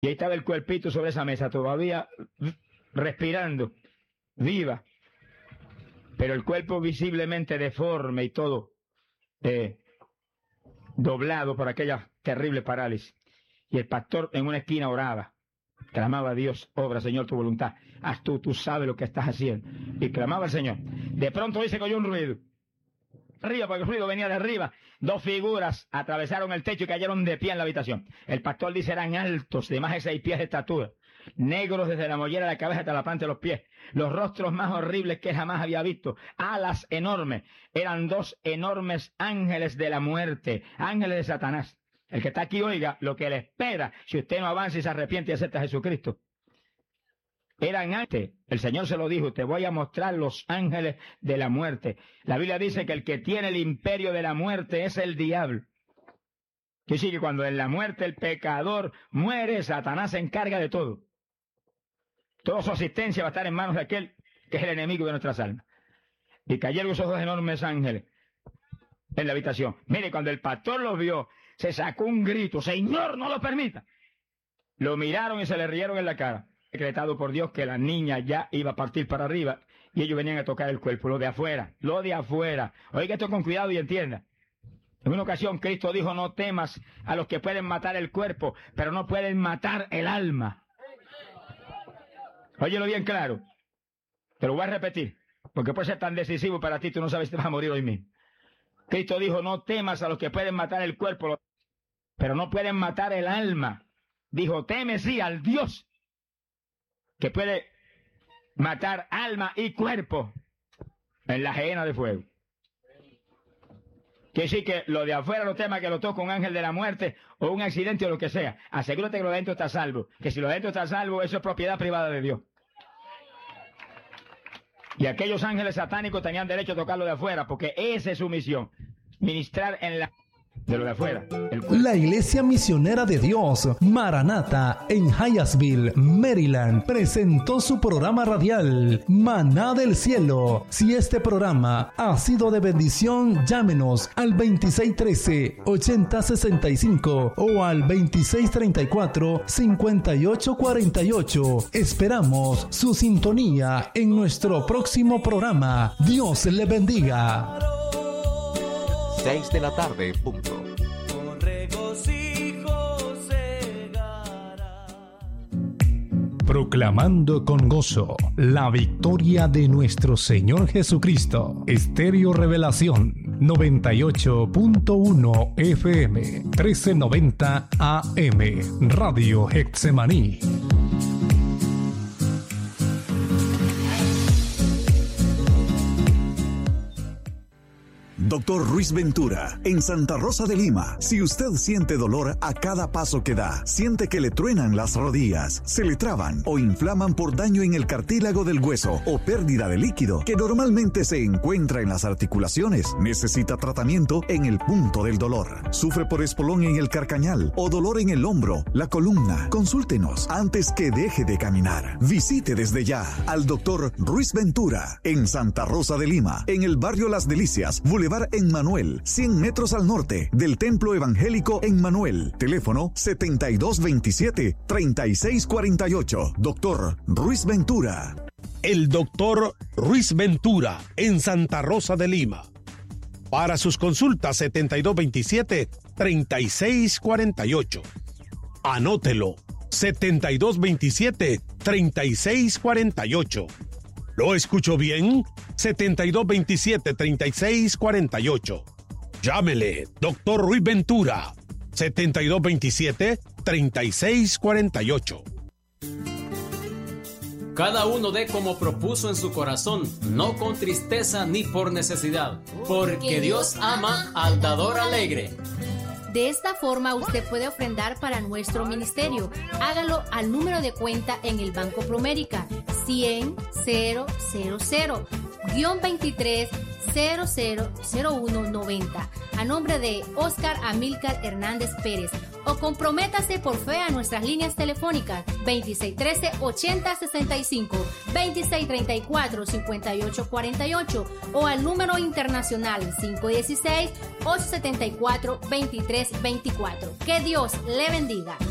Y ahí estaba el cuerpito sobre esa mesa, todavía respirando, viva, pero el cuerpo visiblemente deforme y todo, doblado por aquella terrible parálisis. Y el pastor en una esquina oraba, clamaba a Dios: obra, Señor, tu voluntad, haz tú sabes lo que estás haciendo. Y clamaba al Señor. De pronto dice que oyó un ruido. Arriba, porque el ruido venía de arriba. Dos figuras atravesaron el techo y cayeron de pie en la habitación. El pastor dice: eran altos, de más de 6 pies de estatura, negros desde la mollera de la cabeza hasta la planta de los pies, los rostros más horribles que jamás había visto, alas enormes. Eran 2 enormes ángeles de la muerte, ángeles de Satanás. El que está aquí oiga lo que le espera si usted no avanza y se arrepiente y acepta a Jesucristo. Eran ángeles, el Señor se lo dijo: te voy a mostrar los ángeles de la muerte. La Biblia dice que el que tiene el imperio de la muerte es el diablo. Que sí, que cuando en la muerte el pecador muere, Satanás se encarga de todo. Toda su asistencia va a estar en manos de aquel que es el enemigo de nuestras almas. Y cayeron esos 2 enormes ángeles en la habitación. Mire, cuando el pastor los vio, se sacó un grito: Señor, no lo permita. Lo miraron y se le rieron en la cara. Decretado por Dios que la niña ya iba a partir para arriba y ellos venían a tocar el cuerpo, lo de afuera, lo de afuera. Oiga esto con cuidado y entienda. En una ocasión Cristo dijo: no temas a los que pueden matar el cuerpo, pero no pueden matar el alma. Óyelo bien claro. Te lo voy a repetir, porque puede ser tan decisivo para ti, tú no sabes si te vas a morir hoy mismo. Cristo dijo: no temas a los que pueden matar el cuerpo, pero no pueden matar el alma. Dijo: teme sí al Dios que puede matar alma y cuerpo en la gehenna de fuego. Que sí, que lo de afuera no tema que lo toque un ángel de la muerte o un accidente o lo que sea. Asegúrate que lo de adentro está salvo. Que si lo de adentro está salvo, eso es propiedad privada de Dios. Y aquellos ángeles satánicos tenían derecho a tocarlo de afuera, porque esa es su misión: ministrar en la... de lo de afuera. La Iglesia Misionera de Dios, Maranata, en Hyattsville, Maryland, presentó su programa radial, Maná del Cielo. Si este programa ha sido de bendición, llámenos al 2613-8065 o al 2634-5848. Esperamos su sintonía en nuestro próximo programa. Dios le bendiga. 6 de la tarde, punto. Con regocijo segará. Proclamando con gozo la victoria de nuestro Señor Jesucristo. Estéreo Revelación 98.1 FM, 1390 AM, Radio Getsemaní. Dr. Ruiz Ventura, en Santa Rosa de Lima. Si usted siente dolor a cada paso que da, siente que le truenan las rodillas, se le traban o inflaman por daño en el cartílago del hueso o pérdida de líquido que normalmente se encuentra en las articulaciones, necesita tratamiento en el punto del dolor. Sufre por espolón en el carcañal o dolor en el hombro, la columna. Consúltenos antes que deje de caminar. Visite desde ya al Dr. Ruiz Ventura en Santa Rosa de Lima, en el barrio Las Delicias, Boulevard en Manuel, 100 metros al norte del Templo Evangélico en Manuel. Teléfono 7227-3648. Doctor Ruiz Ventura. El doctor Ruiz Ventura en Santa Rosa de Lima. Para sus consultas 7227-3648. Anótelo. 7227-3648. ¿Lo escucho bien? 7227-3648. Llámele, Dr. Ruiz Ventura. 7227-3648. Cada uno dé como propuso en su corazón, no con tristeza ni por necesidad, porque Dios ama al dador alegre. De esta forma usted puede ofrendar para nuestro ministerio. Hágalo al número de cuenta en el Banco Promérica 100-000-23-000190 a nombre de Oscar Amílcar Hernández Pérez, o comprométase por fe a nuestras líneas telefónicas 2613-8065, 2634-5848 o al número internacional 516-874-2324. Que Dios le bendiga.